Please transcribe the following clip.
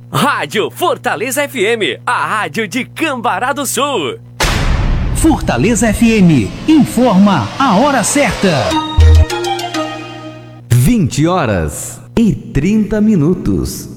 Rádio Fortaleza FM, a rádio de Cambará do Sul. Fortaleza FM informa a hora certa. 20h30.